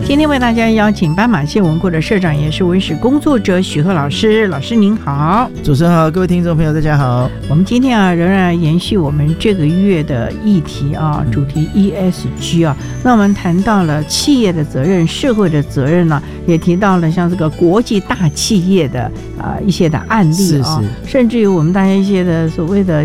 今天为大家邀请斑马线文库的社长，也是文史工作者许鹤老师。老师您好。 主持人好，各位听众朋友大家好。 我们今天仍然延续我们这个月的议题主题 ESG 那我们谈到了企业的责任、社会的责任也提到了像这个国际大企业的一些的案例甚至于我们大家一些的所谓的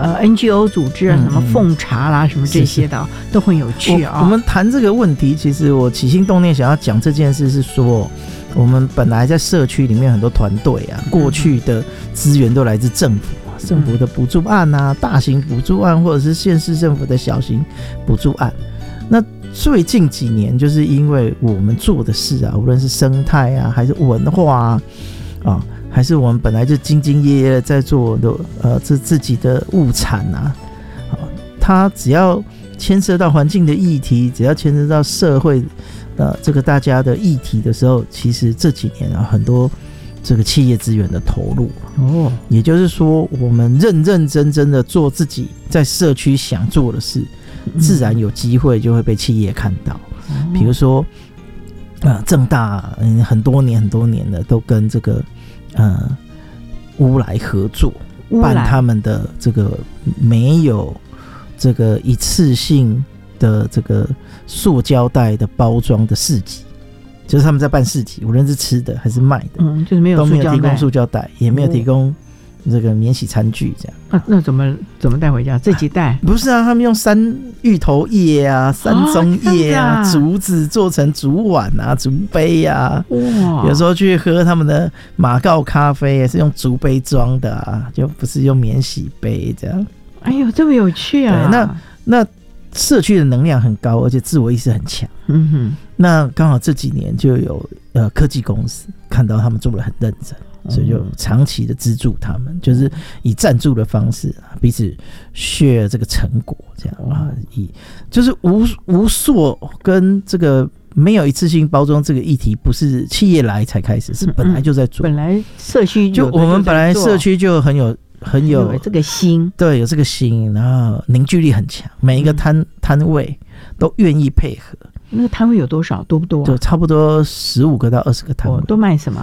NGO 组织什么奉茶啦什么这些的都很有趣我们谈这个问题，其实我起心动念想要讲这件事是说，我们本来在社区里面很多团队过去的资源都来自政府的补助案大型补助案，或者是县市政府的小型补助案。那最近几年就是因为我们做的事无论是生态还是文化还是我们本来就兢兢业业在做的自己的物产它只要牵涉到环境的议题，只要牵涉到社会这个大家的议题的时候，其实这几年很多这个企业资源的投入也就是说我们认认真真的做自己在社区想做的事，自然有机会就会被企业看到。比如说政大很多年的都跟这个乌来合作办他们的这个没有这个一次性的这个塑胶袋的包装的市集，就是他们在办市集，无论是吃的还是卖的就是没有都没有提供塑胶袋，也没有提供这个免洗餐具这样那怎么带回家？自己带？ 不是他们用山芋头叶山棕叶竹子做成竹碗竹杯有时候去喝他们的马告咖啡也是用竹杯装的就不是用免洗杯这样。 哎呦，这么有趣啊！ 对，那社区的能量很高，而且自我意识很强。那刚好这几年就有科技公司看到他们做得很认真，所以就长期的资助他们，就是以赞助的方式彼此 share 这个成果这样就是无塑跟这个没有一次性包装这个议题不是企业来才开始，是本来就在做。 本来社区就我们本来社区就很有这个心， 对，有这个心，然后凝聚力很强，每一个摊位都愿意配合。 那个摊位有多少？多不多？ 就差不多15个到20个摊位。 都卖什么？